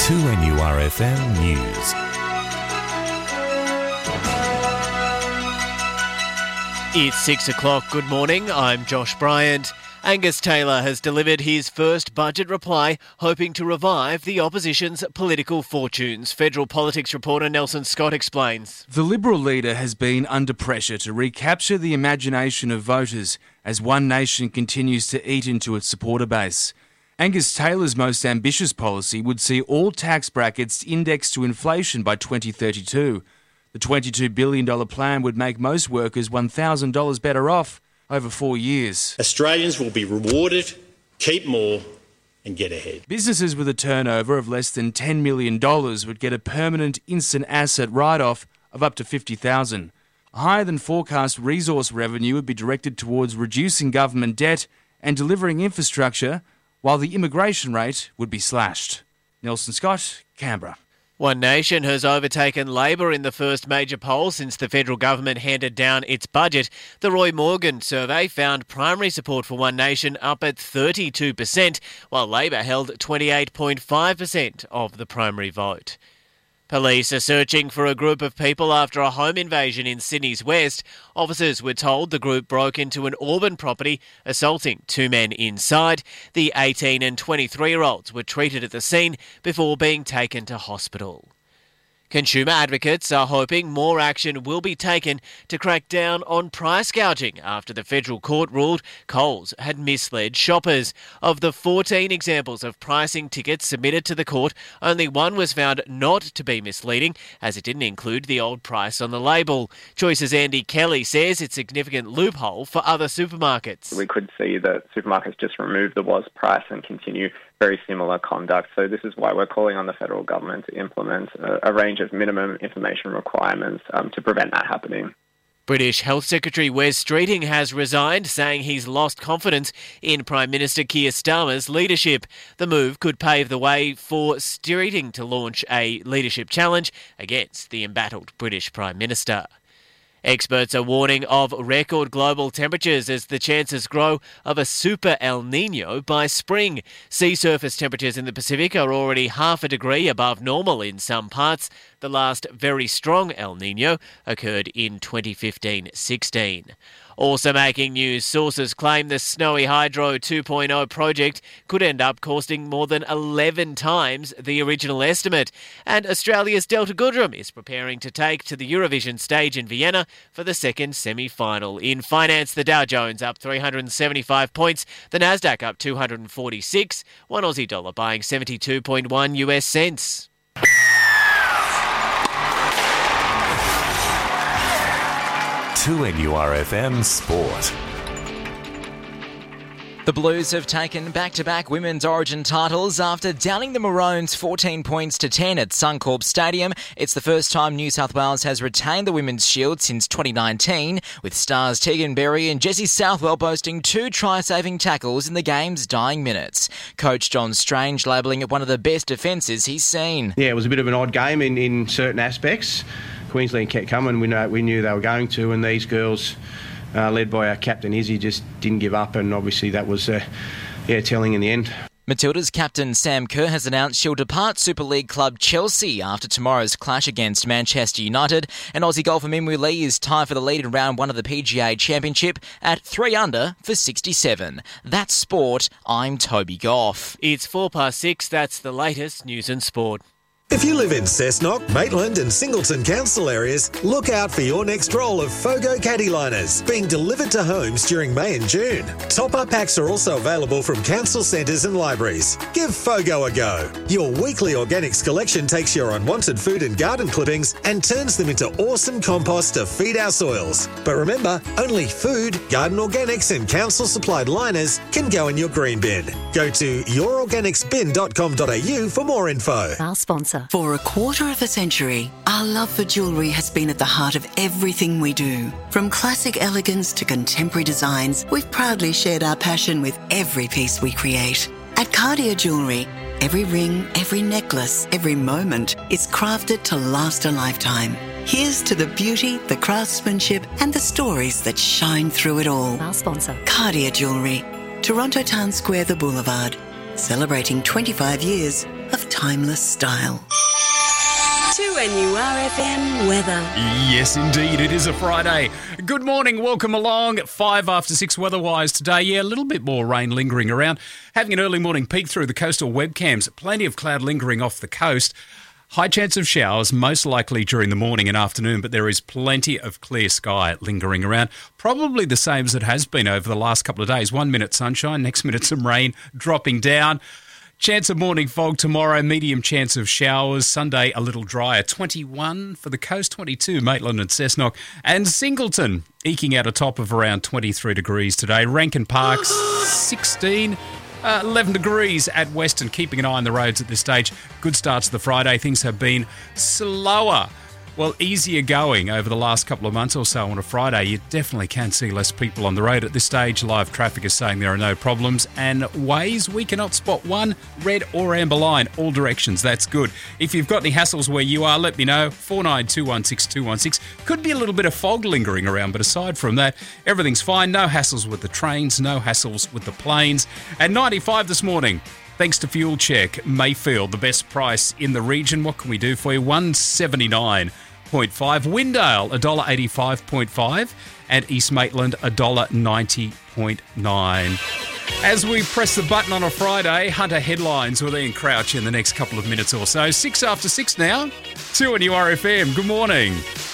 2NURFM News. It's 6 o'clock. Good morning. I'm Josh Bryant. Angus Taylor has delivered his first budget reply, hoping to revive the opposition's political fortunes. Federal politics reporter Nelson Scott explains. The Liberal leader has been under pressure to recapture the imagination of voters as One Nation continues to eat into its supporter base. Angus Taylor's most ambitious policy would see all tax brackets indexed to inflation by 2032. The $22 billion plan would make most workers $1,000 better off over 4 years. Australians will be rewarded, keep more and get ahead. Businesses with a turnover of less than $10 million would get a permanent instant asset write-off of up to $50,000. Higher than forecast resource revenue would be directed towards reducing government debt and delivering infrastructure, while the immigration rate would be slashed. Nelson Scott, Canberra. One Nation has overtaken Labor in the first major poll since the federal government handed down its budget. The Roy Morgan survey found primary support for One Nation up at 32%, while Labor held 28.5% of the primary vote. Police are searching for a group of people after a home invasion in Sydney's west. Officers were told the group broke into an Auburn property, assaulting two men inside. The 18 and 23-year-olds were treated at the scene before being taken to hospital. Consumer advocates are hoping more action will be taken to crack down on price gouging after the federal court ruled Coles had misled shoppers. Of the 14 examples of pricing tickets submitted to the court, only one was found not to be misleading, as it didn't include the old price on the label. Choice's Andy Kelly says it's a significant loophole for other supermarkets. We could see that supermarkets just remove the was price and continue very similar conduct. So this is why we're calling on the federal government to implement a range of minimum information requirements to prevent that happening. British Health Secretary Wes Streeting has resigned, saying he's lost confidence in Prime Minister Keir Starmer's leadership. The move could pave the way for Streeting to launch a leadership challenge against the embattled British Prime Minister. Experts are warning of record global temperatures as the chances grow of a super El Niño by spring. Sea surface temperatures in the Pacific are already half a degree above normal in some parts. The last very strong El Niño occurred in 2015-16. Also making news, sources claim the Snowy Hydro 2.0 project could end up costing more than 11 times the original estimate. And Australia's Delta Goodrem is preparing to take to the Eurovision stage in Vienna for the second semi-final. In finance, the Dow Jones up 375 points, the Nasdaq up 246, one Aussie dollar buying 72.1 US cents. To NURFM Sport. The Blues have taken back-to-back women's origin titles after downing the Maroons 14 points to 10 at Suncorp Stadium. It's the first time New South Wales has retained the Women's Shield since 2019, with stars Tegan Berry and Jessie Southwell boasting 2 try-saving tackles in the game's dying minutes. Coach John Strange labelling it one of the best defences he's seen. Yeah, it was a bit of an odd game in certain aspects. Queensland kept coming. We knew they were going to, and these girls, led by our captain Izzy, just didn't give up, and obviously that was telling in the end. Matilda's captain Sam Kerr has announced she'll depart Super League club Chelsea after tomorrow's clash against Manchester United, and Aussie golfer Minwoo Lee is tied for the lead in round 1 of the PGA Championship at 3 under for 67. That's sport. I'm Toby Goff. It's 6:04. That's the latest news and sport. If you live in Cessnock, Maitland and Singleton council areas, look out for your next roll of Fogo caddy liners being delivered to homes during May and June. Top-up packs are also available from council centres and libraries. Give Fogo a go. Your weekly organics collection takes your unwanted food and garden clippings and turns them into awesome compost to feed our soils. But remember, only food, garden organics and council-supplied liners can go in your green bin. Go to yourorganicsbin.com.au for more info. Our sponsor. For a quarter of a century, our love for jewellery has been at the heart of everything we do. From classic elegance to contemporary designs, we've proudly shared our passion with every piece we create. At Cartier Jewellery, every ring, every necklace, every moment is crafted to last a lifetime. Here's to the beauty, the craftsmanship and the stories that shine through it all. Our sponsor. Cartier Jewellery, Toronto Town Square, The Boulevard. celebrating 25 years of timeless style. 2NURFM weather. Yes, indeed. It is a Friday. Good morning. Welcome along. 5 after 6 weather-wise today. Yeah, a little bit more rain lingering around. Having an early morning peek through the coastal webcams. Plenty of cloud lingering off the coast. High chance of showers, most likely during the morning and afternoon, but there is plenty of clear sky lingering around. Probably the same as it has been over the last couple of days. 1 minute sunshine, next minute some rain dropping down. Chance of morning fog tomorrow, medium chance of showers. Sunday, a little drier. 21 for the coast, 22 Maitland and Cessnock. And Singleton, eking out a top of around 23 degrees today. Rankin Park, 16. 11 degrees at Western, keeping an eye on the roads at this stage. Good start to the Friday. Things have been slower. Well, easier going over the last couple of months or so on a Friday. You definitely can see less people on the road at this stage. Live traffic is saying there are no problems. And ways, we cannot spot one red or amber line. All directions, that's good. If you've got any hassles where you are, let me know. 49216216. Could be a little bit of fog lingering around, but aside from that, everything's fine. No hassles with the trains, no hassles with the planes. And 95 this morning. Thanks to Fuel Check, Mayfield, the best price in the region. What can we do for you? $1.79.5. Windale, $1.85.5. And East Maitland, $1.90.9. As we press the button on a Friday, Hunter headlines with Ian Crouch in the next couple of minutes or so. 6 after 6 now. 2NURFM. Good morning.